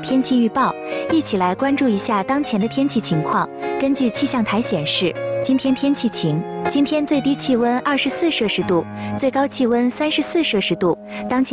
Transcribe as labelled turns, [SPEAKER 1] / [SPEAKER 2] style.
[SPEAKER 1] 天气预报，一起来关注一下当前的天气情况。根据气象台显示，今天天气晴，今天最低气温24摄氏度，最高气温34摄氏度。当前